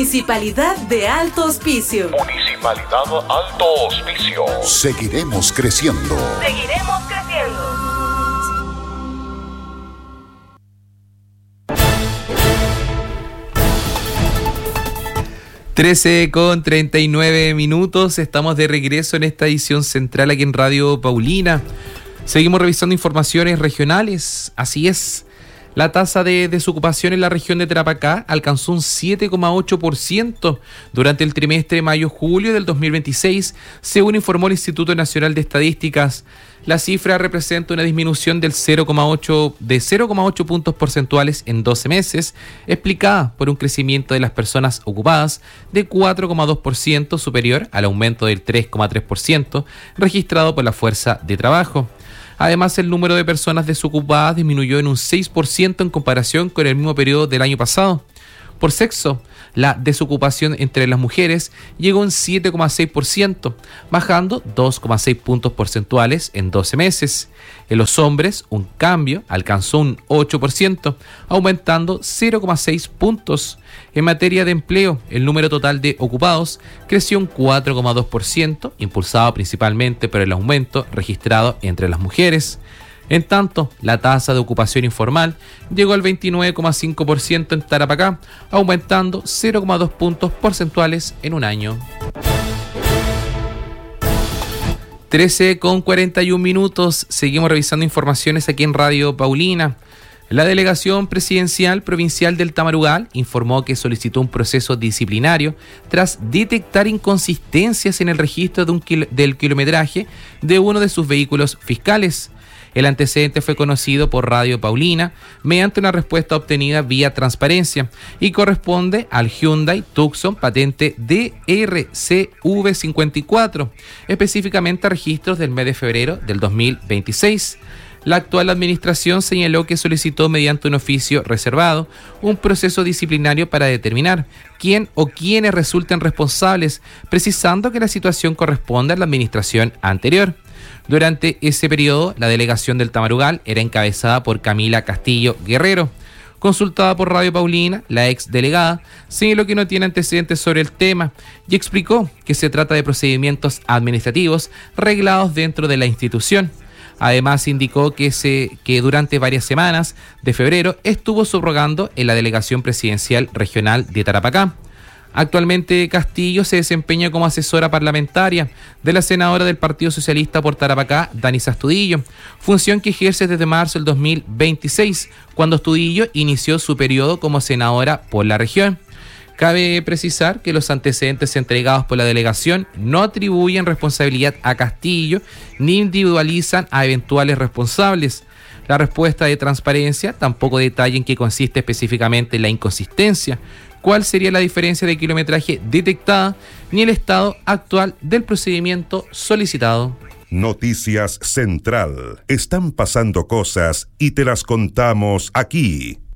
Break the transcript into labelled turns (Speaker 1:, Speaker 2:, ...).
Speaker 1: Municipalidad de Alto Hospicio.
Speaker 2: Municipalidad Alto Hospicio.
Speaker 3: Seguiremos creciendo.
Speaker 1: Seguiremos creciendo.
Speaker 4: con 39 minutos, estamos de regreso en esta edición central aquí en Radio Paulina. Seguimos revisando informaciones regionales, así es. La tasa de desocupación en la región de Tarapacá alcanzó un 7,8% durante el trimestre mayo-julio del 2026, según informó el Instituto Nacional de Estadísticas. La cifra representa una disminución de 0,8 puntos porcentuales en 12 meses, explicada por un crecimiento de las personas ocupadas de 4,2%, superior al aumento del 3,3% registrado por la fuerza de trabajo. Además, el número de personas desocupadas disminuyó en un 6% en comparación con el mismo periodo del año pasado. Por sexo, la desocupación entre las mujeres llegó a un 7,6%, bajando 2,6 puntos porcentuales en 12 meses. En los hombres, un cambio alcanzó un 8%, aumentando 0,6 puntos. En materia de empleo, el número total de ocupados creció un 4,2%, impulsado principalmente por el aumento registrado entre las mujeres. En tanto, la tasa de ocupación informal llegó al 29,5% en Tarapacá, aumentando 0,2 puntos porcentuales en un año. 13:41 minutos, seguimos revisando informaciones aquí en Radio Paulina. La Delegación Presidencial Provincial del Tamarugal informó que solicitó un proceso disciplinario tras detectar inconsistencias en el registro del kilometraje de uno de sus vehículos fiscales. El antecedente fue conocido por Radio Paulina mediante una respuesta obtenida vía transparencia y corresponde al Hyundai Tucson patente DRCV54, específicamente a registros del mes de febrero del 2026. La actual administración señaló que solicitó mediante un oficio reservado un proceso disciplinario para determinar quién o quiénes resulten responsables, precisando que la situación corresponde a la administración anterior. Durante ese periodo, la delegación del Tamarugal era encabezada por Camila Castillo Guerrero. Consultada por Radio Paulina, la ex delegada señaló que no tiene antecedentes sobre el tema y explicó que se trata de procedimientos administrativos reglados dentro de la institución. Además, indicó que durante varias semanas de febrero estuvo subrogando en la Delegación Presidencial Regional de Tarapacá. Actualmente, Castillo se desempeña como asesora parlamentaria de la senadora del Partido Socialista por Tarapacá, Danisa Astudillo, función que ejerce desde marzo del 2026, cuando Astudillo inició su periodo como senadora por la región. Cabe precisar que los antecedentes entregados por la delegación no atribuyen responsabilidad a Castillo ni individualizan a eventuales responsables. La respuesta de transparencia tampoco detalla en qué consiste específicamente la inconsistencia, cuál sería la diferencia de kilometraje detectada, ni el estado actual del procedimiento solicitado.
Speaker 3: Noticias Central. Están pasando cosas y te las contamos aquí.